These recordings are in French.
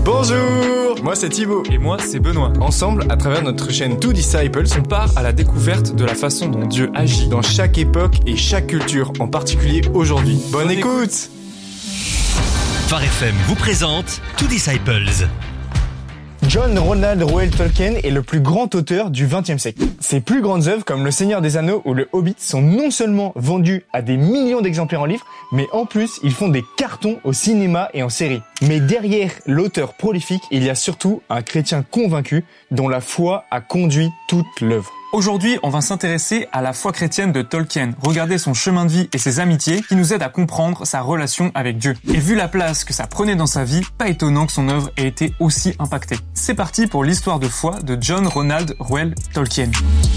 Bonjour, moi c'est Thibaut. Et moi c'est Benoît. Ensemble, à travers notre chaîne Two Disciples, on part à la découverte de la façon dont Dieu agit dans chaque époque et chaque culture, en particulier aujourd'hui. Bonne écoute. Phare FM vous présente Two Disciples. John Ronald Reuel Tolkien est le plus grand auteur du XXe siècle. Ses plus grandes œuvres, comme Le Seigneur des Anneaux ou Le Hobbit, sont non seulement vendues à des millions d'exemplaires en livres, mais en plus, ils font des cartons au cinéma et en série. Mais derrière l'auteur prolifique, il y a surtout un chrétien convaincu dont la foi a conduit toute l'œuvre. Aujourd'hui, on va s'intéresser à la foi chrétienne de Tolkien, regarder son chemin de vie et ses amitiés qui nous aident à comprendre sa relation avec Dieu. Et vu la place que ça prenait dans sa vie, pas étonnant que son œuvre ait été aussi impactée. C'est parti pour l'histoire de foi de John Ronald Reuel Tolkien.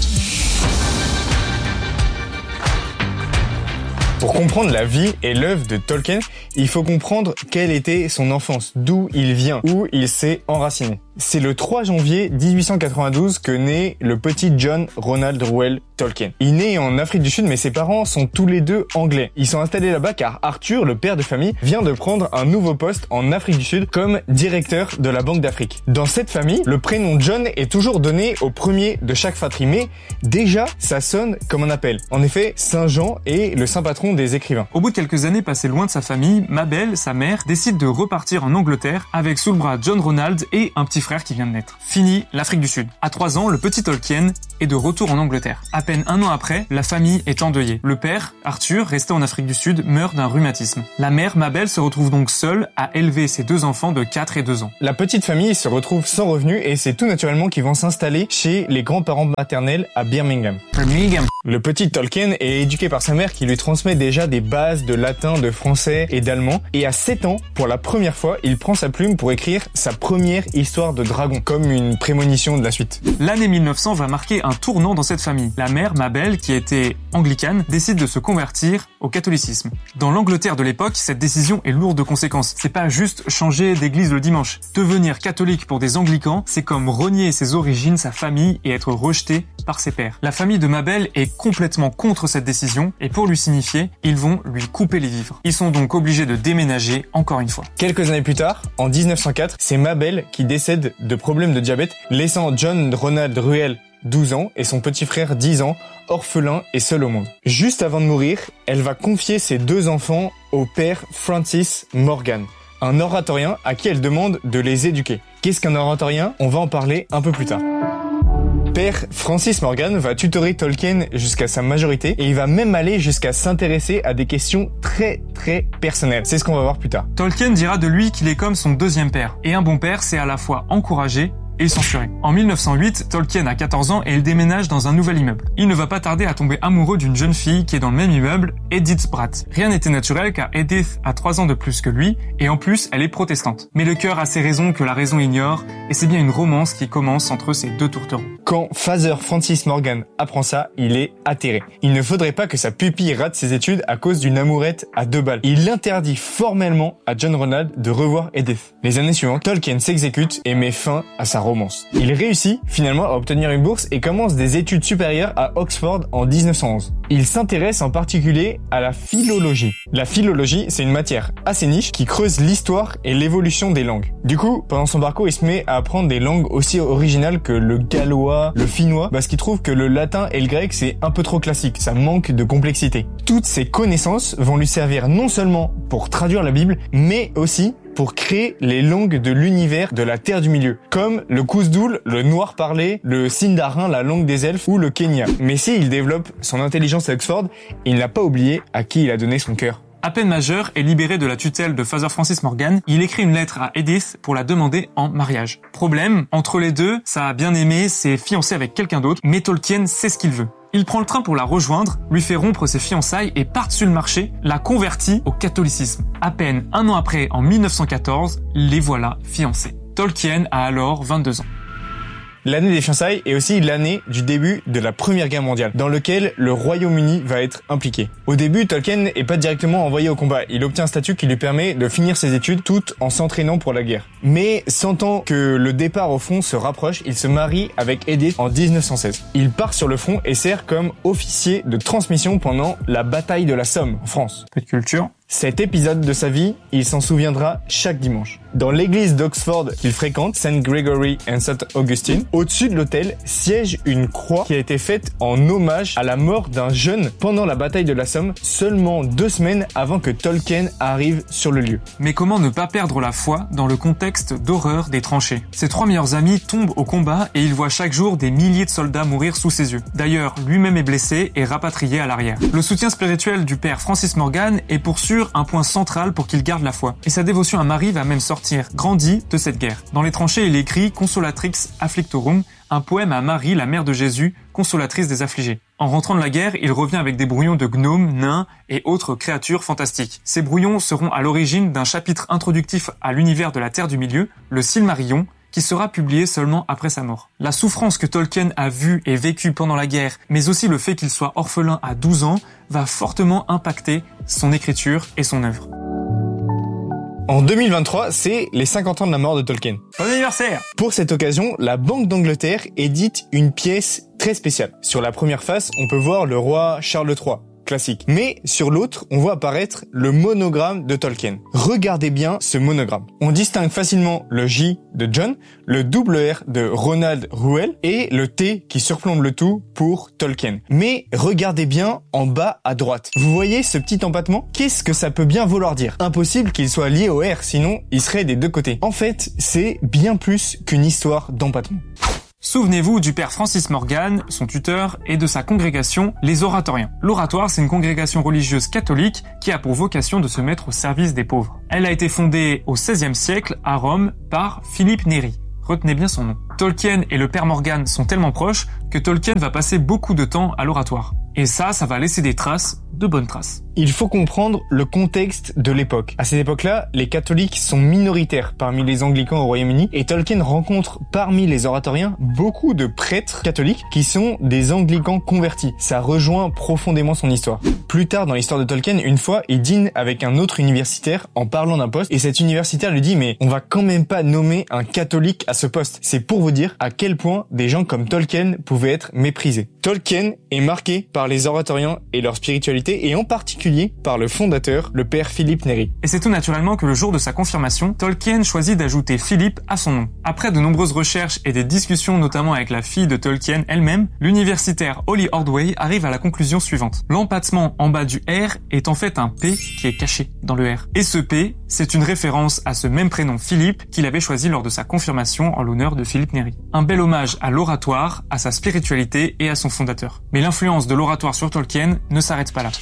Pour comprendre la vie et l'œuvre de Tolkien, il faut comprendre quelle était son enfance, d'où il vient, où il s'est enraciné. C'est le 3 janvier 1892 que naît le petit John Ronald Reuel Tolkien. Il naît en Afrique du Sud, mais ses parents sont tous les deux anglais. Ils sont installés là-bas car Arthur, le père de famille, vient de prendre un nouveau poste en Afrique du Sud comme directeur de la Banque d'Afrique. Dans cette famille, le prénom John est toujours donné au premier de chaque fratrie, mais déjà, ça sonne comme un appel. En effet, Saint Jean est le saint patron des écrivains. Au bout de quelques années passées loin de sa famille, Mabel, sa mère, décide de repartir en Angleterre avec sous le bras John Ronald et un petit frère qui vient de naître. Fini l'Afrique du Sud. À 3 ans, le petit Tolkien est de retour en Angleterre. À peine 1 an après, la famille est endeuillée. Le père, Arthur, resté en Afrique du Sud, meurt d'un rhumatisme. La mère, Mabel, se retrouve donc seule à élever ses 2 enfants de 4 et 2 ans. La petite famille se retrouve sans revenus et c'est tout naturellement qu'ils vont s'installer chez les grands-parents maternels à Birmingham. Le petit Tolkien est éduqué par sa mère qui lui transmet déjà des bases de latin, de français et d'allemand. Et à 7 ans, pour la première fois, il prend sa plume pour écrire sa première histoire de dragon, comme une prémonition de la suite. L'année 1900 va marquer un tournant dans cette famille. La mère, Mabel, qui était anglicane, décide de se convertir au catholicisme. Dans l'Angleterre de l'époque, cette décision est lourde de conséquences. C'est pas juste changer d'église le dimanche. Devenir catholique pour des anglicans, c'est comme renier ses origines, sa famille et être rejeté par ses pairs. La famille de Mabel est complètement contre cette décision et pour lui signifier, ils vont lui couper les vivres. Ils sont donc obligés de déménager encore une fois. Quelques années plus tard, en 1904, c'est Mabel qui décède de problèmes de diabète, laissant John Ronald Reuel 12 ans et son petit frère 10 ans, orphelin et seul au monde. Juste avant de mourir, elle va confier ses 2 enfants au père Francis Morgan, un oratorien à qui elle demande de les éduquer. Qu'est-ce qu'un oratorien ? On va en parler un peu plus tard. Père Francis Morgan va tutorer Tolkien jusqu'à sa majorité et il va même aller jusqu'à s'intéresser à des questions très personnelles. C'est ce qu'on va voir plus tard. Tolkien dira de lui qu'il est comme son deuxième père. Et un bon père, c'est à la fois encourager et censuré. En 1908, Tolkien a 14 ans et il déménage dans un nouvel immeuble. Il ne va pas tarder à tomber amoureux d'une jeune fille qui est dans le même immeuble, Edith Spratt. Rien n'était naturel car Edith a 3 ans de plus que lui et en plus, elle est protestante. Mais le cœur a ses raisons que la raison ignore et c'est bien une romance qui commence entre ces 2 tourterons. Quand Father Francis Morgan apprend ça, il est atterré. Il ne faudrait pas que sa pupille rate ses études à cause d'une amourette à 2 balles. Il interdit formellement à John Ronald de revoir Edith. Les années suivantes, Tolkien s'exécute et met fin à sa romance. Il réussit finalement à obtenir une bourse et commence des études supérieures à Oxford en 1911. Il s'intéresse en particulier à la philologie. La philologie, c'est une matière assez niche qui creuse l'histoire et l'évolution des langues. Du coup, pendant son parcours, il se met à apprendre des langues aussi originales que le gallois, le finnois, parce qu'il trouve que le latin et le grec, c'est un peu trop classique, ça manque de complexité. Toutes ces connaissances vont lui servir non seulement pour traduire la Bible, mais aussi pour créer les langues de l'univers de la Terre du Milieu, comme le Kousdoul, le noir parlé, le Sindarin, la langue des elfes ou le Kenya. Mais s'il développe son intelligence à Oxford, il n'a pas oublié à qui il a donné son cœur. À peine majeur et libéré de la tutelle de Father Francis Morgan, il écrit une lettre à Edith pour la demander en mariage. Problème, entre les deux, sa bien-aimée s'est fiancée avec quelqu'un d'autre, mais Tolkien sait ce qu'il veut. Il prend le train pour la rejoindre, lui fait rompre ses fiançailles et par-dessus le marché, la convertit au catholicisme. À peine 1 an après, en 1914, les voilà fiancés. Tolkien a alors 22 ans. L'année des fiançailles est aussi l'année du début de la Première Guerre mondiale, dans lequel le Royaume-Uni va être impliqué. Au début, Tolkien n'est pas directement envoyé au combat. Il obtient un statut qui lui permet de finir ses études tout en s'entraînant pour la guerre. Mais sentant que le départ au front se rapproche, il se marie avec Edith en 1916. Il part sur le front et sert comme officier de transmission pendant la bataille de la Somme, en France. Peu de culture. Cet épisode de sa vie, il s'en souviendra chaque dimanche. Dans l'église d'Oxford qu'il fréquente, St. Gregory and St. Augustine, au-dessus de l'autel siège une croix qui a été faite en hommage à la mort d'un jeune pendant la bataille de la Somme, seulement 2 semaines avant que Tolkien arrive sur le lieu. Mais comment ne pas perdre la foi dans le contexte d'horreur des tranchées? Ses 3 meilleurs amis tombent au combat et il voit chaque jour des milliers de soldats mourir sous ses yeux. D'ailleurs, lui-même est blessé et rapatrié à l'arrière. Le soutien spirituel du père Francis Morgan est pour sûr un point central pour qu'il garde la foi. Et sa dévotion à Marie va même sortir grandie de cette guerre. Dans les tranchées, il écrit Consolatrix Afflictorum, un poème à Marie, la mère de Jésus, consolatrice des affligés. En rentrant de la guerre, il revient avec des brouillons de gnomes, nains et autres créatures fantastiques. Ces brouillons seront à l'origine d'un chapitre introductif à l'univers de la Terre du Milieu, le Silmarillion, qui sera publié seulement après sa mort. La souffrance que Tolkien a vue et vécue pendant la guerre, mais aussi le fait qu'il soit orphelin à 12 ans, va fortement impacter son écriture et son œuvre. En 2023, c'est les 50 ans de la mort de Tolkien. Bon anniversaire! Pour cette occasion, la Banque d'Angleterre édite une pièce très spéciale. Sur la première face, on peut voir le roi Charles III. Classique. Mais sur l'autre, on voit apparaître le monogramme de Tolkien. Regardez bien ce monogramme. On distingue facilement le J de John, le double R de Ronald Reuel et le T qui surplombe le tout pour Tolkien. Mais regardez bien en bas à droite. Vous voyez ce petit empattement? Qu'est-ce que ça peut bien vouloir dire? Impossible qu'il soit lié au R, sinon il serait des deux côtés. En fait, c'est bien plus qu'une histoire d'empattement. Souvenez-vous du père Francis Morgan, son tuteur, et de sa congrégation, les Oratoriens. L'Oratoire, c'est une congrégation religieuse catholique qui a pour vocation de se mettre au service des pauvres. Elle a été fondée au XVIe siècle à Rome par Philippe Néri. Retenez bien son nom. Tolkien et le père Morgan sont tellement proches que Tolkien va passer beaucoup de temps à l'Oratoire. Et ça va laisser des traces, de bonnes traces. Il faut comprendre le contexte de l'époque. À cette époque-là, les catholiques sont minoritaires parmi les anglicans au Royaume-Uni et Tolkien rencontre parmi les oratoriens beaucoup de prêtres catholiques qui sont des anglicans convertis. Ça rejoint profondément son histoire. Plus tard dans l'histoire de Tolkien, une fois, il dîne avec un autre universitaire en parlant d'un poste et cet universitaire lui dit « Mais on va quand même pas nommer un catholique à ce poste. » C'est pour vous dire à quel point des gens comme Tolkien pouvaient être méprisés. Tolkien est marqué par les oratoriens et leur spiritualité et en particulier par le fondateur, le père Philippe Néri. Et c'est tout naturellement que le jour de sa confirmation, Tolkien choisit d'ajouter Philippe à son nom. Après de nombreuses recherches et des discussions notamment avec la fille de Tolkien elle-même, l'universitaire Holly Ordway arrive à la conclusion suivante. L'empattement en bas du R est en fait un P qui est caché dans le R. Et ce P, c'est une référence à ce même prénom Philippe qu'il avait choisi lors de sa confirmation en l'honneur de Philippe Néri. Un bel hommage à l'oratoire, à sa spiritualité et à son fondateur. Mais l'influence de l'oratoire sur Tolkien ne s'arrête pas là.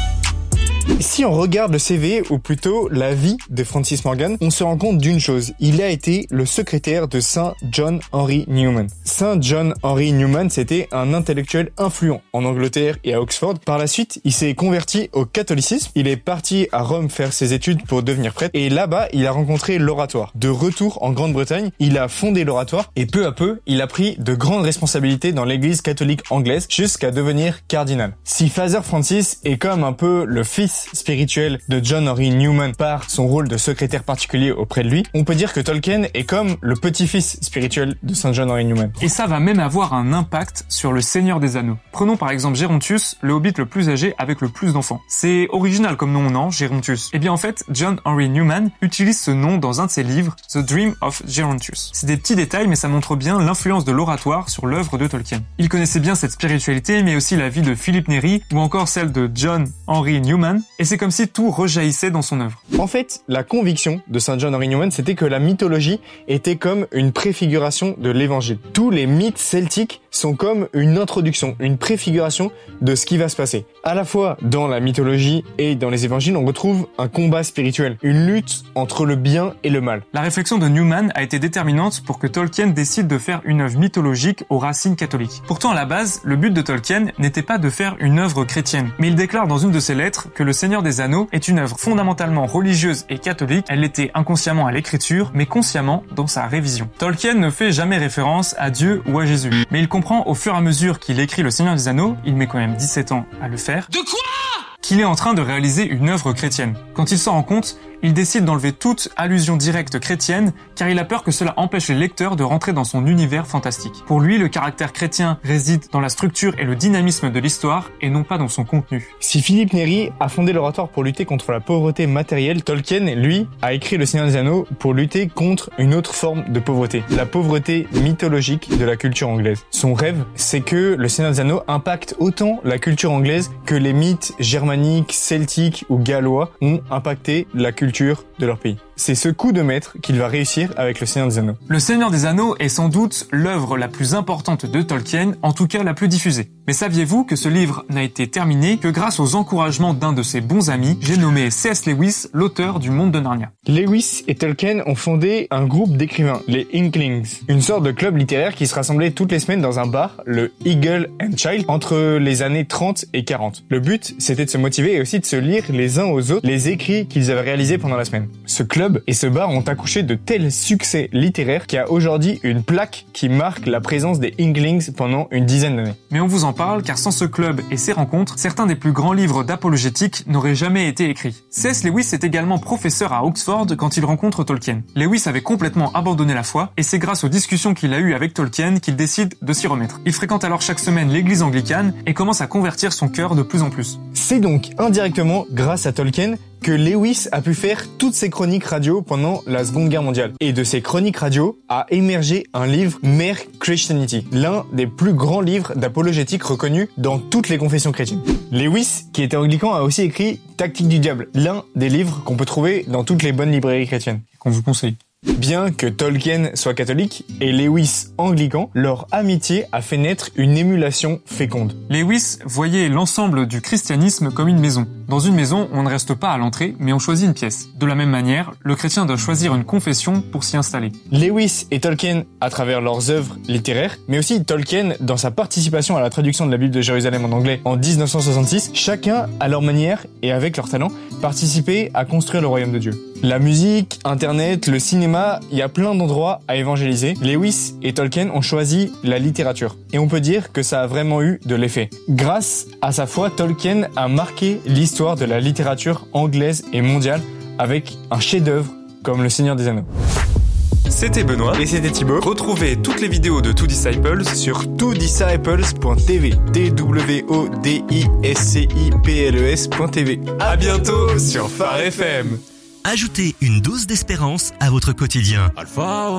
Si on regarde le CV, ou plutôt la vie de Francis Morgan, on se rend compte d'une chose. Il a été le secrétaire de Saint John Henry Newman. Saint John Henry Newman, c'était un intellectuel influent en Angleterre et à Oxford. Par la suite, il s'est converti au catholicisme. Il est parti à Rome faire ses études pour devenir prêtre. Et là-bas, il a rencontré l'oratoire. De retour en Grande-Bretagne, il a fondé l'oratoire. Et peu à peu, il a pris de grandes responsabilités dans l'église catholique anglaise jusqu'à devenir cardinal. Si Father Francis est comme un peu le fils spirituel de John Henry Newman par son rôle de secrétaire particulier auprès de lui, on peut dire que Tolkien est comme le petit-fils spirituel de Saint John Henry Newman. Et ça va même avoir un impact sur le Seigneur des Anneaux. Prenons par exemple Gerontius, le hobbit le plus âgé avec le plus d'enfants. C'est original comme nom, non, Gerontius? Eh bien en fait, John Henry Newman utilise ce nom dans un de ses livres, The Dream of Gerontius. C'est des petits détails, mais ça montre bien l'influence de l'oratoire sur l'œuvre de Tolkien. Il connaissait bien cette spiritualité, mais aussi la vie de Philippe Néri, ou encore celle de John Henry Newman, et c'est comme si tout rejaillissait dans son œuvre. En fait, la conviction de Saint John Henry Newman, c'était que la mythologie était comme une préfiguration de l'évangile. Tous les mythes celtiques sont comme une introduction, une préfiguration de ce qui va se passer. À la fois dans la mythologie et dans les évangiles, on retrouve un combat spirituel, une lutte entre le bien et le mal. La réflexion de Newman a été déterminante pour que Tolkien décide de faire une œuvre mythologique aux racines catholiques. Pourtant, à la base, le but de Tolkien n'était pas de faire une œuvre chrétienne, mais il déclare dans une de ses lettres que Le Seigneur des Anneaux est une œuvre fondamentalement religieuse et catholique. Elle l'était inconsciemment à l'écriture, mais consciemment dans sa révision. Tolkien ne fait jamais référence à Dieu ou à Jésus, mais il comprend au fur et à mesure qu'il écrit Le Seigneur des Anneaux, il met quand même 17 ans à le faire. De quoi ? Qu'il est en train de réaliser une œuvre chrétienne. Quand il s'en rend compte, il décide d'enlever toute allusion directe chrétienne car il a peur que cela empêche les lecteurs de rentrer dans son univers fantastique. Pour lui, le caractère chrétien réside dans la structure et le dynamisme de l'histoire et non pas dans son contenu. Si Philippe Néri a fondé l'Oratoire pour lutter contre la pauvreté matérielle, Tolkien, lui, a écrit Le Seigneur des Anneaux pour lutter contre une autre forme de pauvreté, la pauvreté mythologique de la culture anglaise. Son rêve, c'est que Le Seigneur des Anneaux impacte autant la culture anglaise que les mythes germaniques, celtiques ou gallois ont impacté la culture de leur pays. C'est ce coup de maître qu'il va réussir avec Le Seigneur des Anneaux. Le Seigneur des Anneaux est sans doute l'œuvre la plus importante de Tolkien, en tout cas la plus diffusée. Mais saviez-vous que ce livre n'a été terminé que grâce aux encouragements d'un de ses bons amis, j'ai nommé C.S. Lewis, l'auteur du Monde de Narnia. Lewis et Tolkien ont fondé un groupe d'écrivains, les Inklings, une sorte de club littéraire qui se rassemblait toutes les semaines dans un bar, le Eagle and Child, entre les années 30 et 40. Le but, c'était de se motiver et aussi de se lire les uns aux autres les écrits qu'ils avaient réalisés pendant la semaine. Ce club et ce bar ont accouché de tels succès littéraires qu'il y a aujourd'hui une plaque qui marque la présence des Inklings pendant une dizaine d'années. Mais on vous en parle car sans ce club et ses rencontres, certains des plus grands livres d'apologétique n'auraient jamais été écrits. C.S. Lewis est également professeur à Oxford quand il rencontre Tolkien. Lewis avait complètement abandonné la foi et c'est grâce aux discussions qu'il a eues avec Tolkien qu'il décide de s'y remettre. Il fréquente alors chaque semaine l'église anglicane et commence à convertir son cœur de plus en plus. C'est donc indirectement grâce à Tolkien que Lewis a pu faire toutes ses chroniques radio pendant la Seconde Guerre mondiale. Et de ces chroniques radio a émergé un livre, Mere Christianity, l'un des plus grands livres d'apologétique reconnus dans toutes les confessions chrétiennes. Lewis, qui était anglican, a aussi écrit Tactique du diable, l'un des livres qu'on peut trouver dans toutes les bonnes librairies chrétiennes. Qu'on vous conseille. Bien que Tolkien soit catholique et Lewis anglican, leur amitié a fait naître une émulation féconde. Lewis voyait l'ensemble du christianisme comme une maison. Dans une maison, on ne reste pas à l'entrée, mais on choisit une pièce. De la même manière, le chrétien doit choisir une confession pour s'y installer. Lewis et Tolkien à travers leurs œuvres littéraires, mais aussi Tolkien dans sa participation à la traduction de la Bible de Jérusalem en anglais en 1966, chacun à leur manière et avec leur talent, participaient à construire le royaume de Dieu. La musique, Internet, le cinéma, il y a plein d'endroits à évangéliser. Lewis et Tolkien ont choisi la littérature. Et on peut dire que ça a vraiment eu de l'effet. Grâce à sa foi, Tolkien a marqué l'histoire de la littérature anglaise et mondiale avec un chef-d'œuvre comme Le Seigneur des Anneaux. C'était Benoît Et c'était Thibaut. Retrouvez toutes les vidéos de Two Disciples Sur twodisciples.tv. twodisciples.tv. À bientôt sur Phare FM. Ajoutez une dose d'espérance à votre quotidien. Alpha